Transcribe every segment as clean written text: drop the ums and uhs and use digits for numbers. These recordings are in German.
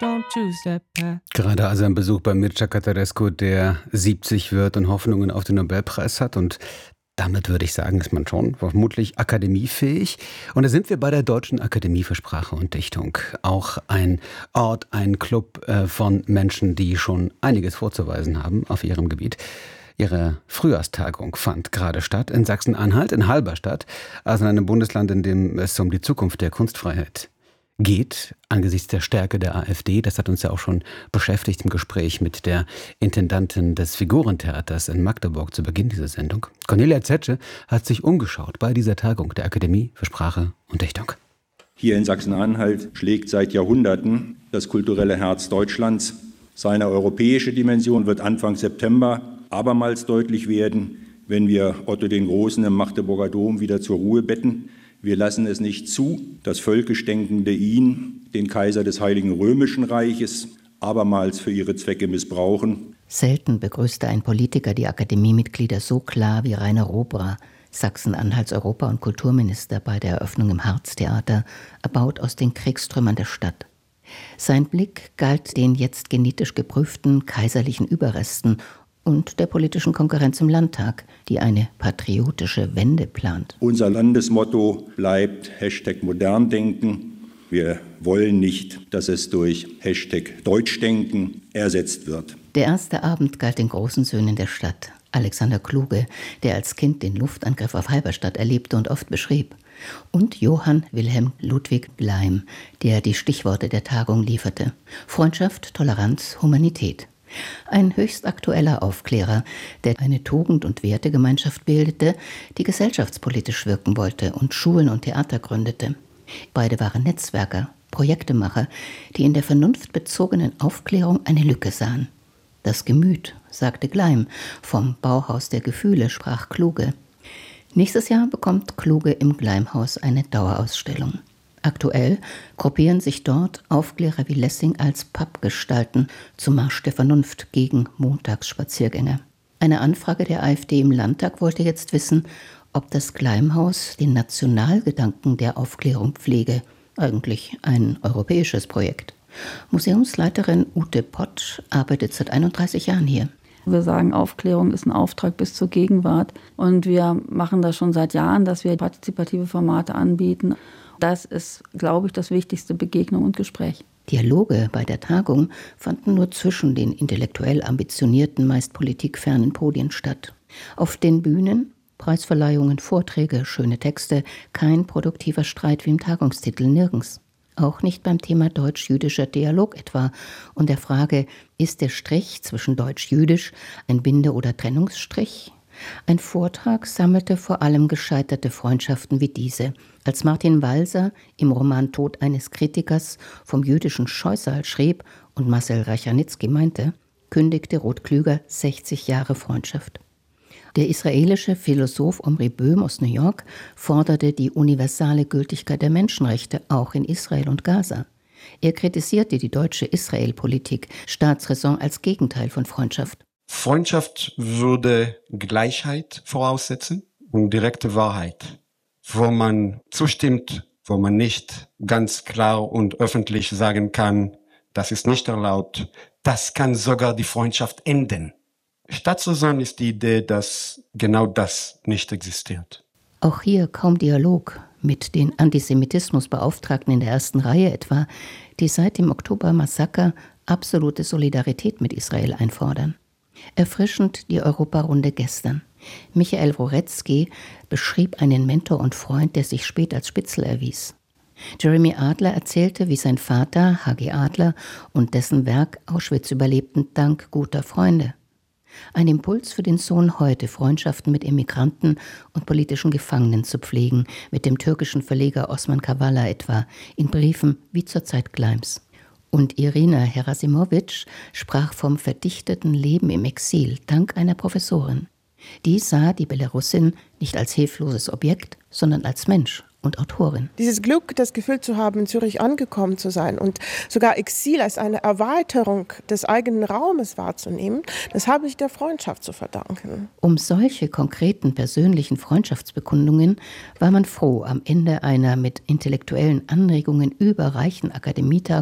don't choose that path. Gerade also ein Besuch bei Mircea Cătărescu, der 70 wird und Hoffnungen auf den Nobelpreis hat. Und damit würde ich sagen, ist man schon vermutlich akademiefähig. Und da sind wir bei der Deutschen Akademie für Sprache und Dichtung. Auch ein Ort, ein Club von Menschen, die schon einiges vorzuweisen haben auf ihrem Gebiet. Ihre Frühjahrstagung fand gerade statt in Sachsen-Anhalt, in Halberstadt, also in einem Bundesland, in dem es um die Zukunft der Kunstfreiheit geht, angesichts der Stärke der AfD. Das hat uns ja auch schon beschäftigt im Gespräch mit der Intendantin des Figurentheaters in Magdeburg zu Beginn dieser Sendung. Cornelia Zetsche hat sich umgeschaut bei dieser Tagung der Akademie für Sprache und Dichtung. Hier in Sachsen-Anhalt schlägt seit Jahrhunderten das kulturelle Herz Deutschlands. Seine europäische Dimension wird Anfang September abermals deutlich werden, wenn wir Otto den Großen im Magdeburger Dom wieder zur Ruhe betten. Wir lassen es nicht zu, dass völkisch Denkende ihn, den Kaiser des Heiligen Römischen Reiches, abermals für ihre Zwecke missbrauchen. Selten begrüßte ein Politiker die Akademiemitglieder so klar wie Rainer Robra, Sachsen-Anhalts Europa- und Kulturminister bei der Eröffnung im Harztheater, erbaut aus den Kriegstrümmern der Stadt. Sein Blick galt den jetzt genetisch geprüften kaiserlichen Überresten und der politischen Konkurrenz im Landtag, die eine patriotische Wende plant. Unser Landesmotto bleibt #Moderndenken. Wir wollen nicht, dass es durch #Deutschdenken ersetzt wird. Der erste Abend galt den großen Söhnen der Stadt. Alexander Kluge, der als Kind den Luftangriff auf Halberstadt erlebte und oft beschrieb. Und Johann Wilhelm Ludwig Gleim, der die Stichworte der Tagung lieferte. Freundschaft, Toleranz, Humanität. Ein höchst aktueller Aufklärer, der eine Tugend- und Wertegemeinschaft bildete, die gesellschaftspolitisch wirken wollte und Schulen und Theater gründete. Beide waren Netzwerker, Projektemacher, die in der vernunftbezogenen Aufklärung eine Lücke sahen. Das Gemüt, sagte Gleim, vom Bauhaus der Gefühle sprach Kluge. Nächstes Jahr bekommt Kluge im Gleimhaus eine Dauerausstellung. Aktuell gruppieren sich dort Aufklärer wie Lessing als Pappgestalten zum Marsch der Vernunft gegen Montagsspaziergänger. Eine Anfrage der AfD im Landtag wollte jetzt wissen, ob das Gleimhaus den Nationalgedanken der Aufklärung pflege. Eigentlich ein europäisches Projekt. Museumsleiterin Ute Pott arbeitet seit 31 Jahren hier. Wir sagen, Aufklärung ist ein Auftrag bis zur Gegenwart. Und wir machen das schon seit Jahren, dass wir partizipative Formate anbieten. Das ist, glaube ich, das wichtigste, Begegnung und Gespräch. Dialoge bei der Tagung fanden nur zwischen den intellektuell ambitionierten, meist politikfernen Podien statt. Auf den Bühnen Preisverleihungen, Vorträge, schöne Texte, kein produktiver Streit wie im Tagungstitel, nirgends. Auch nicht beim Thema deutsch-jüdischer Dialog etwa und der Frage, ist der Strich zwischen deutsch-jüdisch ein Binde- oder Trennungsstrich? Ein Vortrag sammelte vor allem gescheiterte Freundschaften wie diese. Als Martin Walser im Roman Tod eines Kritikers vom jüdischen Scheusal schrieb und Marcel Reicharnitzky meinte, kündigte Ruth Klüger 60 Jahre Freundschaft. Der israelische Philosoph Omri Böhm aus New York forderte die universale Gültigkeit der Menschenrechte auch in Israel und Gaza. Er kritisierte die deutsche Israel-Politik, Staatsräson als Gegenteil von Freundschaft. Freundschaft würde Gleichheit voraussetzen und direkte Wahrheit, wo man zustimmt, wo man nicht ganz klar und öffentlich sagen kann, das ist nicht erlaubt, das kann sogar die Freundschaft enden. Staatsräson ist die Idee, dass genau das nicht existiert. Auch hier kaum Dialog mit den Antisemitismusbeauftragten in der ersten Reihe etwa, die seit dem Oktober-Massaker absolute Solidarität mit Israel einfordern. Erfrischend die Europarunde gestern. Michael Wrorecki beschrieb einen Mentor und Freund, der sich spät als Spitzel erwies. Jeremy Adler erzählte, wie sein Vater, H.G. Adler, und dessen Werk Auschwitz überlebten dank guter Freunde. Ein Impuls für den Sohn heute, Freundschaften mit Immigranten und politischen Gefangenen zu pflegen, mit dem türkischen Verleger Osman Kavala etwa, in Briefen wie zur Zeit Gleims. Und Irina Herasimowitsch sprach vom verdichteten Leben im Exil, dank einer Professorin. Die sah die Belarusin nicht als hilfloses Objekt, sondern als Mensch und Autorin. Dieses Glück, das Gefühl zu haben, in Zürich angekommen zu sein und sogar Exil als eine Erweiterung des eigenen Raumes wahrzunehmen, das habe ich der Freundschaft zu verdanken. Um solche konkreten persönlichen Freundschaftsbekundungen war man froh, am Ende einer mit intellektuellen Anregungen überreichen Akademietagung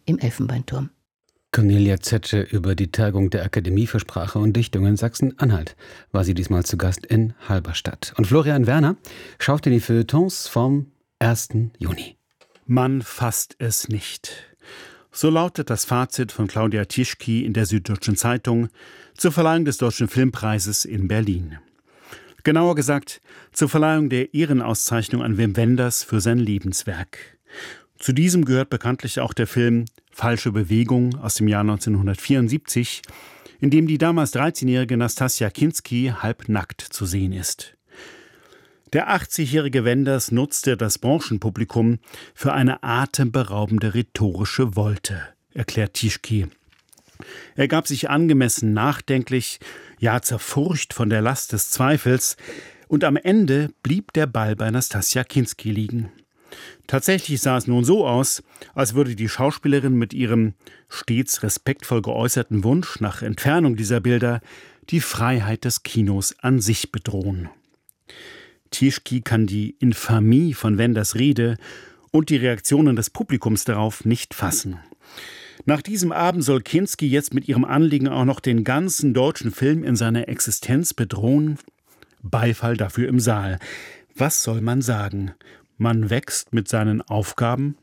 im Elfenbeinturm. Cornelia Zetsche über die Tagung der Akademie für Sprache und Dichtung in Sachsen-Anhalt war sie diesmal zu Gast in Halberstadt. Und Florian Werner schaut in die Feuilletons vom 1. Juni. Man fasst es nicht. So lautet das Fazit von Claudia Tischki in der Süddeutschen Zeitung zur Verleihung des Deutschen Filmpreises in Berlin. Genauer gesagt, zur Verleihung der Ehrenauszeichnung an Wim Wenders für sein Lebenswerk. Zu diesem gehört bekanntlich auch der Film Falsche Bewegung aus dem Jahr 1974, in dem die damals 13-jährige Nastassja Kinski halbnackt zu sehen ist. Der 80-jährige Wenders nutzte das Branchenpublikum für eine atemberaubende rhetorische Wolte, erklärt Tischki. Er gab sich angemessen nachdenklich, ja zerfurcht von der Last des Zweifels, und am Ende blieb der Ball bei Nastassja Kinski liegen. Tatsächlich sah es nun so aus, als würde die Schauspielerin mit ihrem stets respektvoll geäußerten Wunsch nach Entfernung dieser Bilder die Freiheit des Kinos an sich bedrohen. Tischki kann die Infamie von Wenders Rede und die Reaktionen des Publikums darauf nicht fassen. Nach diesem Abend soll Kinski jetzt mit ihrem Anliegen auch noch den ganzen deutschen Film in seiner Existenz bedrohen? Beifall dafür im Saal. Was soll man sagen? Man wächst mit seinen Aufgaben?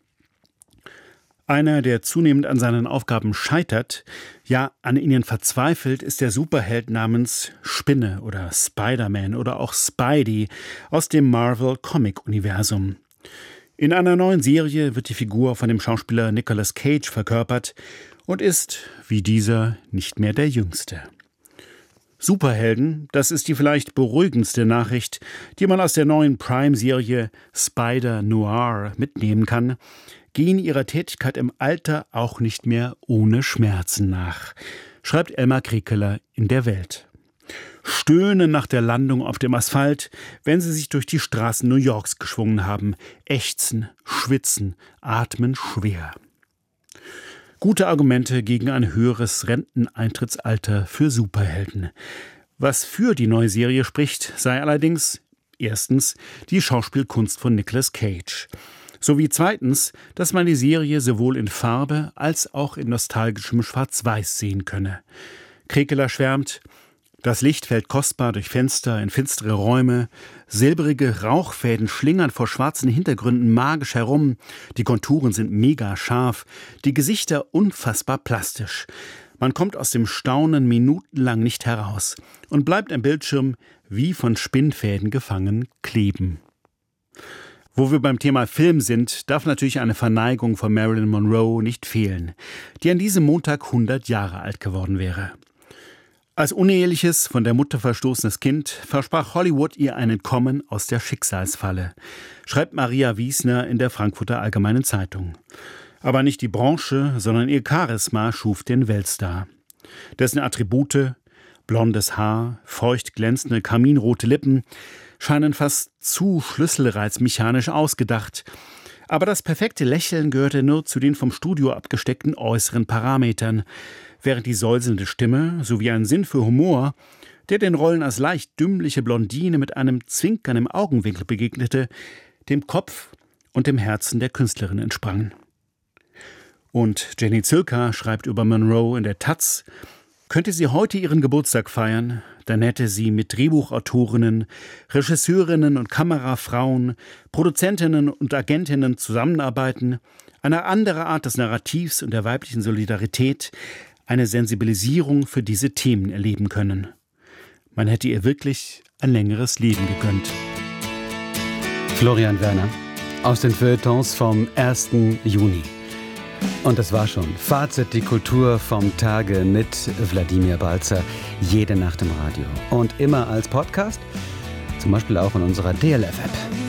Einer, der zunehmend an seinen Aufgaben scheitert, ja an ihnen verzweifelt, ist der Superheld namens Spinne oder Spider-Man oder auch Spidey aus dem Marvel-Comic-Universum. In einer neuen Serie wird die Figur von dem Schauspieler Nicolas Cage verkörpert und ist, wie dieser, nicht mehr der Jüngste. Superhelden, das ist die vielleicht beruhigendste Nachricht, die man aus der neuen Prime-Serie Spider-Noir mitnehmen kann, gehen ihrer Tätigkeit im Alter auch nicht mehr ohne Schmerzen nach, schreibt Elmar Krekeler in der Welt. Stöhnen nach der Landung auf dem Asphalt, wenn sie sich durch die Straßen New Yorks geschwungen haben, ächzen, schwitzen, atmen schwer. Gute Argumente gegen ein höheres Renteneintrittsalter für Superhelden. Was für die neue Serie spricht, sei allerdings erstens die Schauspielkunst von Nicolas Cage. Sowie zweitens, dass man die Serie sowohl in Farbe als auch in nostalgischem Schwarz-Weiß sehen könne. Krekeler schwärmt: Das Licht fällt kostbar durch Fenster in finstere Räume, silbrige Rauchfäden schlingern vor schwarzen Hintergründen magisch herum, die Konturen sind mega scharf, die Gesichter unfassbar plastisch. Man kommt aus dem Staunen minutenlang nicht heraus und bleibt am Bildschirm wie von Spinnfäden gefangen kleben. Wo wir beim Thema Film sind, darf natürlich eine Verneigung von Marilyn Monroe nicht fehlen, die an diesem Montag 100 Jahre alt geworden wäre. Als uneheliches, von der Mutter verstoßenes Kind versprach Hollywood ihr ein Entkommen aus der Schicksalsfalle, schreibt Maria Wiesner in der Frankfurter Allgemeinen Zeitung. Aber nicht die Branche, sondern ihr Charisma schuf den Weltstar. Dessen Attribute, blondes Haar, feucht glänzende kaminrote Lippen, scheinen fast zu schlüsselreizmechanisch ausgedacht. Aber das perfekte Lächeln gehörte nur zu den vom Studio abgesteckten äußeren Parametern, während die säuselnde Stimme sowie ein Sinn für Humor, der den Rollen als leicht dümmliche Blondine mit einem Zwinkern im Augenwinkel begegnete, dem Kopf und dem Herzen der Künstlerin entsprangen. Und Jenny Zilka schreibt über Monroe in der Taz: Könnte sie heute ihren Geburtstag feiern, dann hätte sie mit Drehbuchautorinnen, Regisseurinnen und Kamerafrauen, Produzentinnen und Agentinnen zusammenarbeiten, eine andere Art des Narrativs und der weiblichen Solidarität, eine Sensibilisierung für diese Themen erleben können. Man hätte ihr wirklich ein längeres Leben gegönnt. Florian Werner aus den Feuilletons vom 1. Juni. Und das war schon. Fazit, die Kultur vom Tage mit Wladimir Balzer. Jede Nacht im Radio. Und immer als Podcast. Zum Beispiel auch in unserer DLF-App.